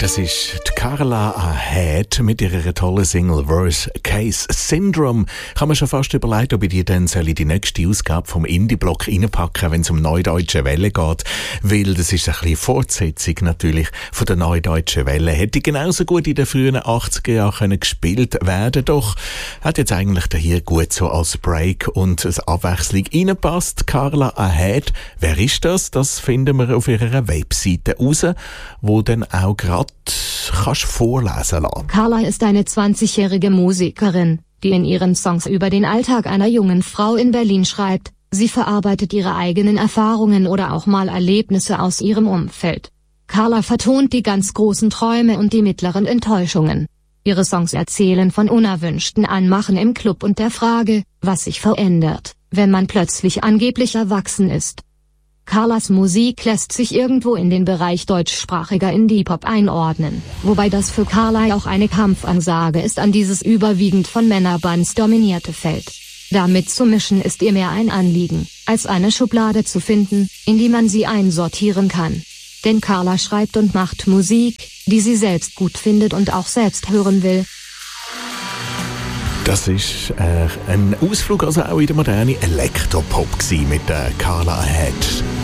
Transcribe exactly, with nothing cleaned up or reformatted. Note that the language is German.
Das ist die Carla Ahead mit ihrer tollen Single Worst Case Syndrome. Kann man schon fast überlegen, ob ich die dann soll in die nächste Ausgabe vom Indie-Block reinpacken, wenn es um Neudeutsche Welle geht. Weil das ist ein bisschen Fortsetzung natürlich von der Neudeutschen Welle. Hätte genauso gut in den frühen achtziger Jahren können gespielt werden, doch hat jetzt eigentlich hier gut so als Break und als Abwechslung reingepasst. Carla Ahead, wer ist das? Das finden wir auf ihrer Webseite raus, wo dann auch gerade kannst vorlesen lassen. Carla ist eine zwanzigjährige Musikerin, die in ihren Songs über den Alltag einer jungen Frau in Berlin schreibt. Sie verarbeitet ihre eigenen Erfahrungen oder auch mal Erlebnisse aus ihrem Umfeld. Carla vertont die ganz großen Träume und die mittleren Enttäuschungen. Ihre Songs erzählen von unerwünschten Anmachen im Club und der Frage, was sich verändert, wenn man plötzlich angeblich erwachsen ist. Carlas Musik lässt sich irgendwo in den Bereich deutschsprachiger Indie-Pop einordnen, wobei das für Carla auch eine Kampfansage ist an dieses überwiegend von Männerbands dominierte Feld. Damit zu mischen ist ihr mehr ein Anliegen, als eine Schublade zu finden, in die man sie einsortieren kann. Denn Carla schreibt und macht Musik, die sie selbst gut findet und auch selbst hören will. Das ist äh, ein Ausflug also auch in der modernen Elektropop mit der Carla Ahead.